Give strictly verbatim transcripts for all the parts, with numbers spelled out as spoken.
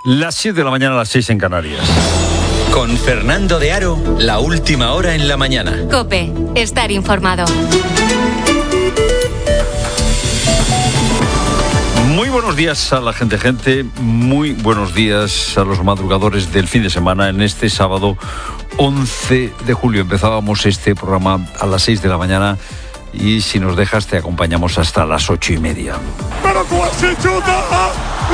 Las siete de la mañana, a las seis en Canarias. Con Fernando de Aro, la última hora en la mañana. COPE, estar informado. Muy buenos días a la gente, gente. Muy buenos días a los madrugadores del fin de semana. En este sábado once de julio empezábamos este programa a las seis de la mañana y si nos dejas te acompañamos hasta las ocho y media. ¡Pero cuasi chuta!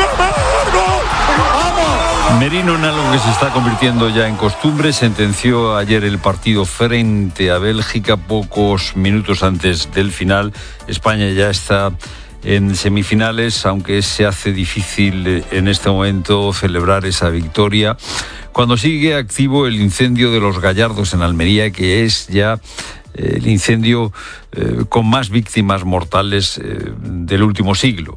Merino, en algo que se está convirtiendo ya en costumbre, sentenció ayer el partido frente a Bélgica pocos minutos antes del final. España ya está en semifinales, aunque se hace difícil en este momento celebrar esa victoria, cuando sigue activo el incendio de los Gallardos en Almería, que es ya el incendio eh, con más víctimas mortales eh, del último siglo.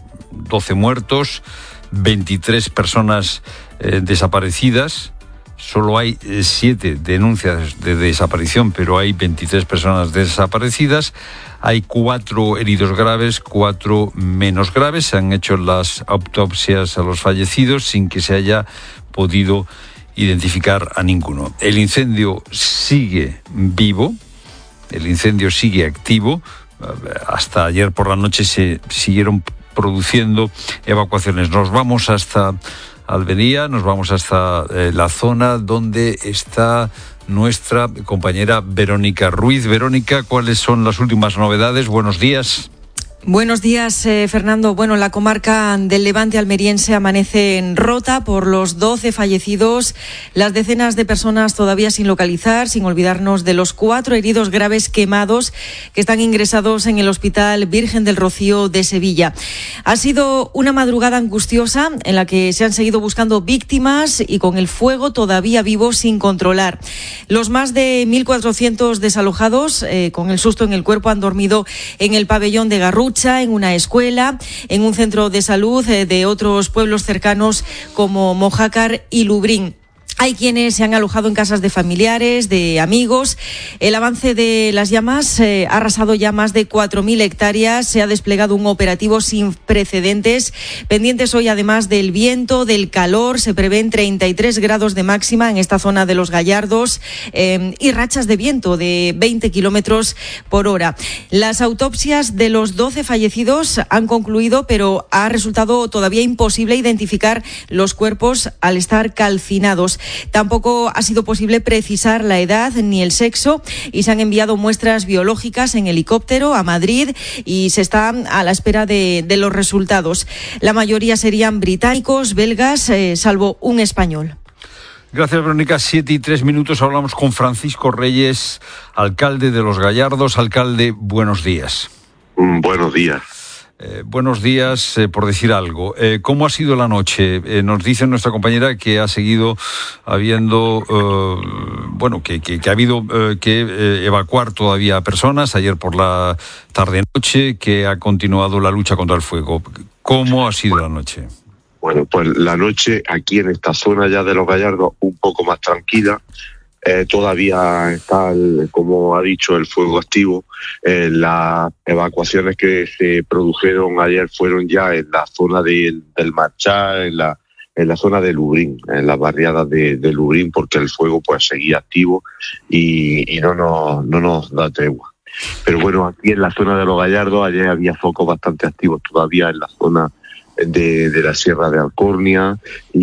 doce muertos, veintitrés personas eh, desaparecidas. Solo hay eh, siete denuncias de desaparición, pero hay veintitrés personas desaparecidas. Hay cuatro heridos graves, cuatro menos graves. Se han hecho las autopsias a los fallecidos sin que se haya podido identificar a ninguno. El incendio sigue vivo, el incendio sigue activo. Hasta ayer por la noche se siguieron produciendo evacuaciones. Nos vamos hasta Almería, nos vamos hasta eh, la zona donde está nuestra compañera Verónica Ruiz. Verónica, ¿cuáles son las últimas novedades? Buenos días. Buenos días, eh, Fernando. Bueno, la comarca del Levante almeriense amanece en rota por los doce fallecidos, las decenas de personas todavía sin localizar, sin olvidarnos de los cuatro heridos graves quemados que están ingresados en el Hospital Virgen del Rocío de Sevilla. Ha sido una madrugada angustiosa en la que se han seguido buscando víctimas y con el fuego todavía vivo sin controlar. Los más de mil cuatrocientos desalojados, eh, con el susto en el cuerpo, han dormido en el pabellón de Garrucha, en una escuela, en un centro de salud eh, de otros pueblos cercanos como Mojácar y Lubrín. Hay quienes se han alojado en casas de familiares, de amigos. El avance de las llamas eh, ha arrasado ya más de cuatro mil hectáreas. Se ha desplegado un operativo sin precedentes. Pendientes hoy, además del viento, del calor, se prevén treinta y tres grados de máxima en esta zona de los Gallardos eh, y rachas de viento de veinte kilómetros por hora. Las autopsias de los doce fallecidos han concluido, pero ha resultado todavía imposible identificar los cuerpos al estar calcinados. Tampoco ha sido posible precisar la edad ni el sexo y se han enviado muestras biológicas en helicóptero a Madrid y se está a la espera de, de los resultados. La mayoría serían británicos, belgas, eh, salvo un español. Gracias, Verónica. Siete y tres minutos. Hablamos con Francisco Reyes, alcalde de Los Gallardos. Alcalde, buenos días. Buenos días. Eh, buenos días, eh, por decir algo. Eh, ¿Cómo ha sido la noche? Eh, nos dice nuestra compañera que ha seguido habiendo, eh, bueno, que, que, que ha habido eh, que eh, evacuar todavía a personas ayer por la tarde-noche, que ha continuado la lucha contra el fuego. ¿Cómo ha sido la noche? Bueno, pues la noche aquí en esta zona ya de Los Gallardos un poco más tranquila. Eh, todavía está, el, como ha dicho, el fuego activo. Eh, las evacuaciones que se produjeron ayer fueron ya en la zona de, del Marchal, en la, en la zona de Lubrín, en las barriadas de, de Lubrín, porque el fuego pues seguía activo y, y no, nos, no nos da tregua. Pero bueno, aquí en la zona de Los Gallardos ayer había focos bastante activos todavía en la zona De, de la Sierra de Alcornia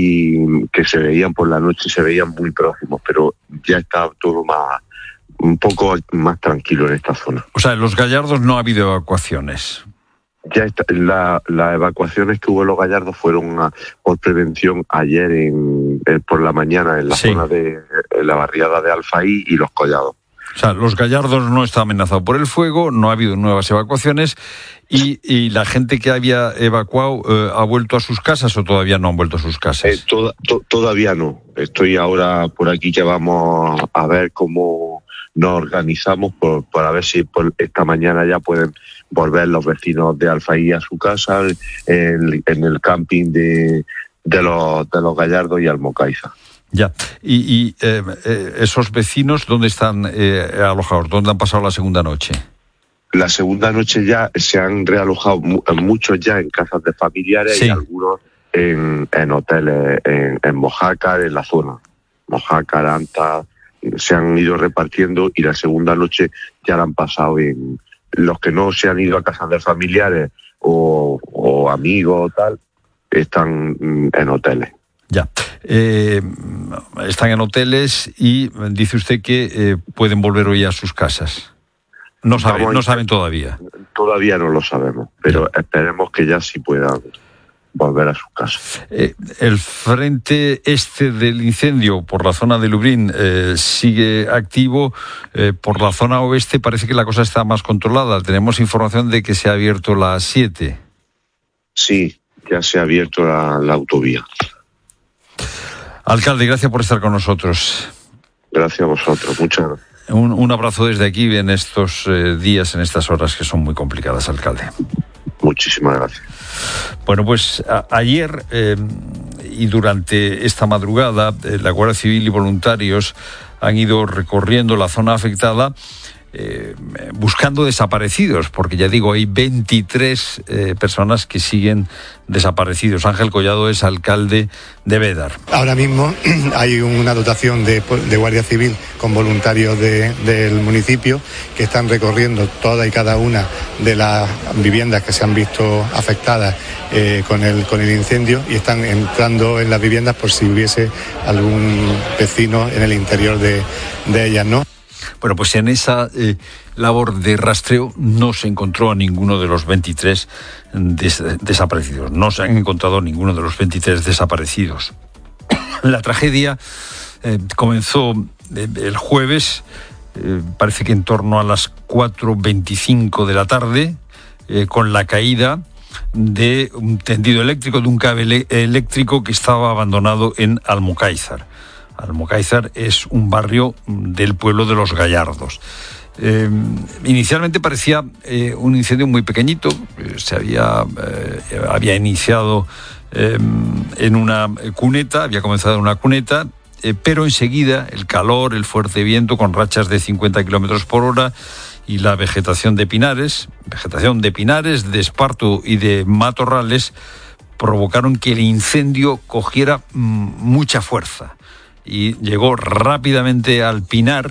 y que se veían por la noche, se veían muy próximos, pero ya está todo más, un poco más tranquilo en esta zona. O sea, en Los Gallardos no ha habido evacuaciones. Ya está, la, las evacuaciones que hubo en Los Gallardos fueron a, por prevención ayer en, en, por la mañana en la sí. zona de en la barriada de Alfaí y Los Collados. O sea, Los Gallardos no está amenazado por el fuego, no ha habido nuevas evacuaciones y, y la gente que había evacuado eh, ¿ha vuelto a sus casas o todavía no han vuelto a sus casas? Eh, to, to, todavía no. Estoy ahora por aquí que vamos a ver cómo nos organizamos por, para ver si por esta mañana ya pueden volver los vecinos de Alfaí a su casa en, en el camping de, de, los, de los Gallardos y Almocaiza. Ya, y, y eh, eh, esos vecinos, ¿dónde están eh, alojados? ¿Dónde han pasado la segunda noche? La segunda noche ya se han realojado muchos ya en casas de familiares sí. y algunos en, en hoteles en, en Mojácar, en la zona. Mojácar, Anta, se han ido repartiendo y la segunda noche ya la han pasado en los que no se han ido a casas de familiares o, o amigos o tal, están en hoteles. Ya, eh, están en hoteles y dice usted que eh, pueden volver hoy a sus casas. No saben, no saben todavía. Todavía no lo sabemos, pero esperemos que ya sí puedan volver a su casa. Eh, el frente este del incendio por la zona de Lublin eh, sigue activo. Eh, por la zona oeste parece que la cosa está más controlada. Tenemos información de que se ha abierto la A siete. Sí, ya se ha abierto la, la autovía. Alcalde, gracias por estar con nosotros. Gracias a vosotros, muchas gracias. Un, un abrazo desde aquí en estos eh, días, en estas horas que son muy complicadas, alcalde. Muchísimas gracias. Bueno, pues a, ayer eh, y durante esta madrugada, eh, la Guardia Civil y voluntarios han ido recorriendo la zona afectada eh, buscando desaparecidos, porque ya digo, hay veintitrés eh, personas que siguen desaparecidos. Ángel Collado es alcalde de Bédar. Ahora mismo hay una dotación de, de Guardia Civil con voluntarios de, del municipio que están recorriendo toda y cada una de las viviendas que se han visto afectadas eh, con, el, con el incendio y están entrando en las viviendas por si hubiese algún vecino en el interior de, de ellas, ¿no? Bueno, pues en esa eh, labor de rastreo no se encontró a ninguno de los veintitrés des- desaparecidos. No se han encontrado ninguno de los veintitrés desaparecidos. La tragedia eh, comenzó eh, el jueves, eh, parece que en torno a las cuatro veinticinco de la tarde, eh, con la caída de un tendido eléctrico, de un cable eléctrico que estaba abandonado en Almucaizar. Almucaizar es un barrio del pueblo de Los Gallardos. Eh, inicialmente parecía eh, un incendio muy pequeñito, eh, se había, eh, había iniciado eh, en una cuneta, había comenzado en una cuneta, eh, pero enseguida el calor, el fuerte viento con rachas de cincuenta kilómetros por hora y la vegetación de pinares, vegetación de pinares, de esparto y de matorrales, provocaron que el incendio cogiera mm, mucha fuerza. Y llegó rápidamente al Pinar,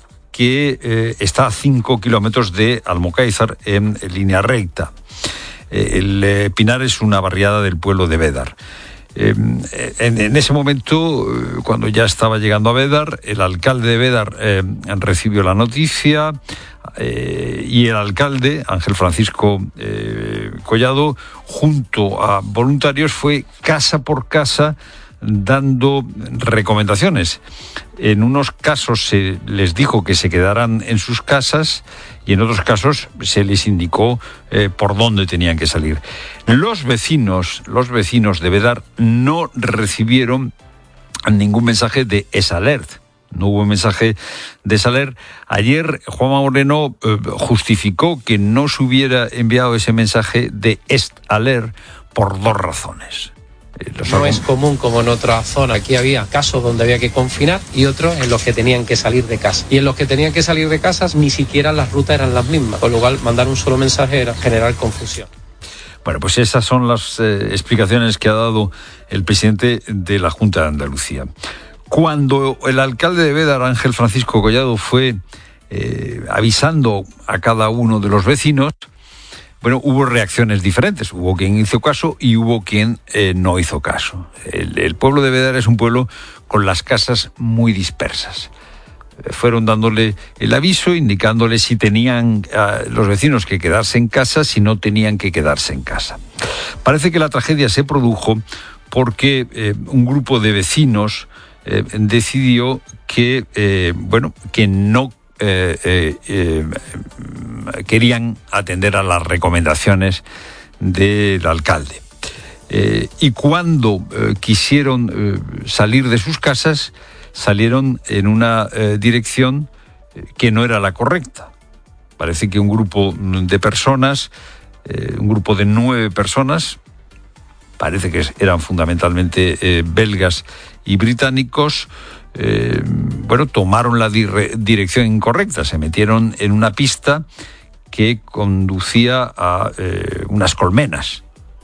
que eh, está a cinco kilómetros de Almucaizar en, en línea recta. Eh, el eh, Pinar es una barriada del pueblo de Bédar. Eh, en, en ese momento, eh, cuando ya estaba llegando a Bédar, el alcalde de Bédar eh, recibió la noticia eh, y el alcalde, Ángel Francisco eh, Collado, junto a voluntarios, fue casa por casa dando recomendaciones. En unos casos se les dijo que se quedaran en sus casas y en otros casos se les indicó eh, por dónde tenían que salir. Los vecinos, los vecinos de Bédar no recibieron ningún mensaje de EsAlert. No hubo mensaje de EsAlert. Ayer Juanma Moreno eh, justificó que no se hubiera enviado ese mensaje de EsAlert por dos razones. No es común como en otra zona. Aquí había casos donde había que confinar y otros en los que tenían que salir de casa. Y en los que tenían que salir de casa ni siquiera las rutas eran las mismas. Con lo cual, mandar un solo mensaje era generar confusión. Bueno, pues esas son las eh, explicaciones que ha dado el presidente de la Junta de Andalucía. Cuando el alcalde de Bédar, Ángel Francisco Collado, fue eh, avisando a cada uno de los vecinos, bueno, hubo reacciones diferentes. Hubo quien hizo caso y hubo quien eh, no hizo caso. El, el pueblo de Bédar es un pueblo con las casas muy dispersas. Eh, fueron dándole el aviso, indicándole si tenían eh, los vecinos que quedarse en casa, si no tenían que quedarse en casa. Parece que la tragedia se produjo porque eh, un grupo de vecinos eh, decidió que, eh, bueno, que no Eh, eh, eh, querían atender a las recomendaciones del alcalde. Eh, y cuando eh, quisieron eh, salir de sus casas, salieron en una eh, dirección que no era la correcta. Parece que un grupo de personas, eh, un grupo de nueve personas, parece que eran fundamentalmente eh, belgas y británicos, Eh, bueno, tomaron la dire- dirección incorrecta, se metieron en una pista que conducía a eh, unas colmenas.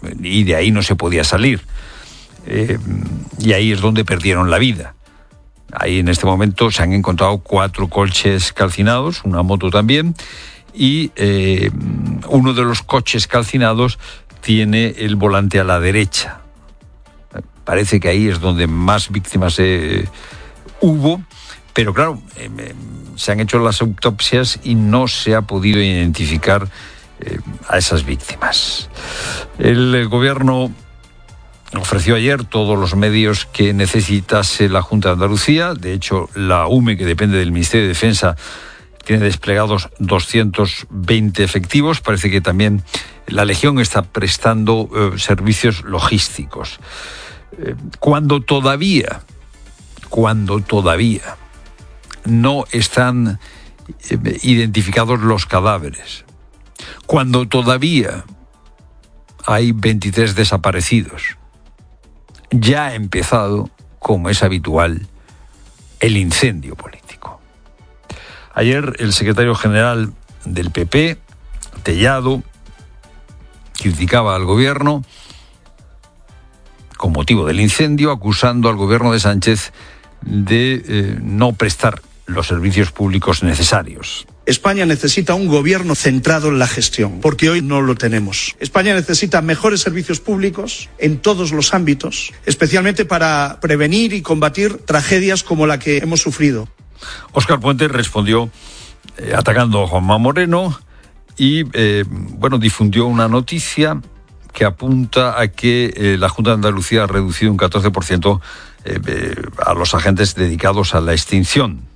y de ahí no se podía salir. Eh, y ahí es donde perdieron la vida. Ahí en este momento se han encontrado cuatro coches calcinados, una moto también, y eh, uno de los coches calcinados tiene el volante a la derecha. Parece que ahí es donde más víctimas eh, hubo, pero claro, eh, se han hecho las autopsias y no se ha podido identificar eh, a esas víctimas. El eh, gobierno ofreció ayer todos los medios que necesitase la Junta de Andalucía. De hecho, la U M E, que depende del Ministerio de Defensa, tiene desplegados doscientos veinte efectivos. Parece que también la Legión está prestando eh, servicios logísticos. Eh, cuando todavía, cuando todavía no están eh, identificados los cadáveres, cuando todavía hay veintitrés desaparecidos, ya ha empezado, como es habitual, el incendio político. Ayer el secretario general del P P, Tellado, criticaba al gobierno con motivo del incendio, acusando al gobierno de Sánchez de eh, no prestar los servicios públicos necesarios. España necesita un gobierno centrado en la gestión, porque hoy no lo tenemos. España necesita mejores servicios públicos en todos los ámbitos, especialmente para prevenir y combatir tragedias como la que hemos sufrido. Óscar Puente respondió eh, atacando a Juanma Moreno y eh, bueno, difundió una noticia que apunta a que eh, la Junta de Andalucía ha reducido un catorce por ciento eh, eh, a los agentes dedicados a la extinción.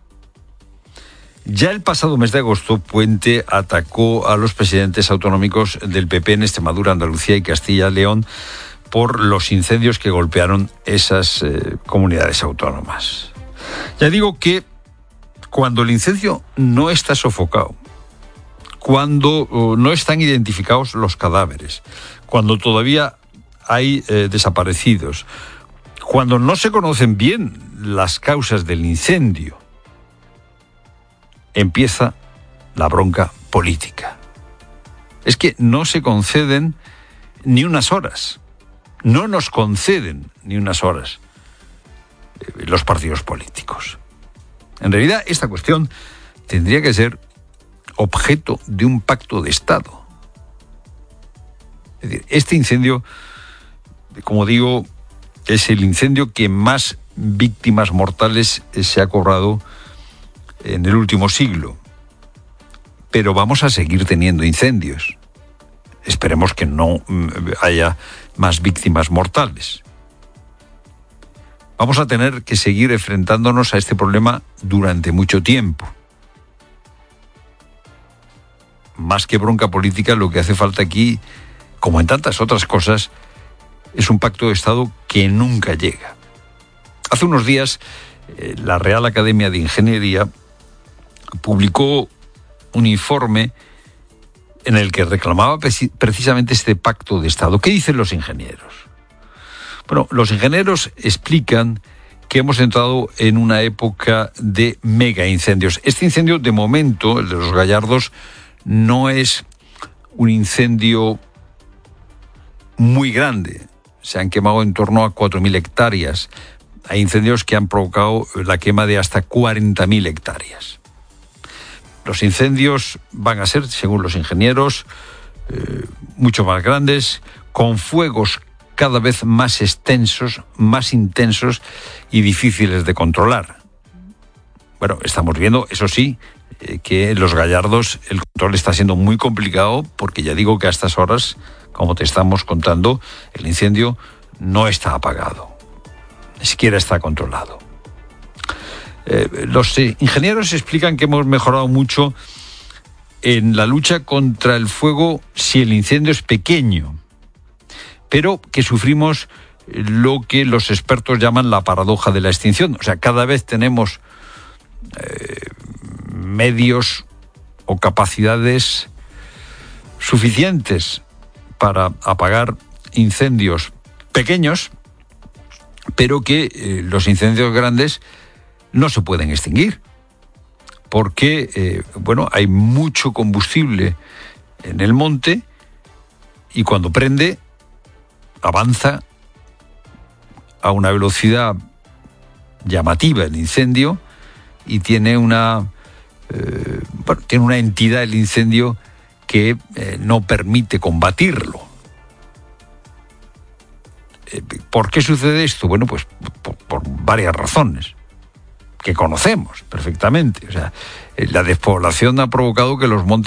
Ya el pasado mes de agosto, Puente atacó a los presidentes autonómicos del P P en Extremadura, Andalucía y Castilla y León por los incendios que golpearon esas eh, comunidades autónomas. Ya digo que cuando el incendio no está sofocado, cuando uh, no están identificados los cadáveres, cuando todavía hay eh, desaparecidos, cuando no se conocen bien las causas del incendio, empieza la bronca política. Es que no se conceden ni unas horas, no nos conceden ni unas horas eh, los partidos políticos. En realidad, esta cuestión tendría que ser objeto de un pacto de Estado. Es decir, este incendio, como digo, es el incendio que más víctimas mortales se ha cobrado en el último siglo. Pero vamos a seguir teniendo incendios. Esperemos que no haya más víctimas mortales. Vamos a tener que seguir enfrentándonos a este problema durante mucho tiempo. Más que bronca política, lo que hace falta aquí, como en tantas otras cosas, es un pacto de Estado que nunca llega. Hace unos días, eh, la Real Academia de Ingeniería publicó un informe en el que reclamaba precisamente este pacto de Estado. ¿Qué dicen los ingenieros? Bueno, los ingenieros explican que hemos entrado en una época de mega incendios. Este incendio, de momento, el de los Gallardos, no es un incendio muy grande. Se han quemado en torno a cuatro mil hectáreas. Hay incendios que han provocado la quema de hasta cuarenta mil hectáreas. Los incendios van a ser, según los ingenieros, eh, mucho más grandes, con fuegos cada vez más extensos, más intensos y difíciles de controlar. Bueno, estamos viendo, eso sí, eh, que en los Gallardos el control está siendo muy complicado, porque ya digo que a estas horas, como te estamos contando, el incendio no está apagado, ni siquiera está controlado. Eh, los ingenieros explican que hemos mejorado mucho en la lucha contra el fuego si el incendio es pequeño, pero que sufrimos lo que los expertos llaman la paradoja de la extinción. O sea, cada vez tenemos eh, medios o capacidades suficientes para apagar incendios pequeños, pero que eh, los incendios grandes no se pueden extinguir, porque eh, bueno, hay mucho combustible en el monte y cuando prende avanza a una velocidad llamativa el incendio y tiene una, eh, bueno, tiene una entidad el incendio que eh, no permite combatirlo. Eh, ¿Por qué sucede esto? Bueno, pues por, por varias razones que conocemos perfectamente. O sea, la despoblación ha provocado que los montes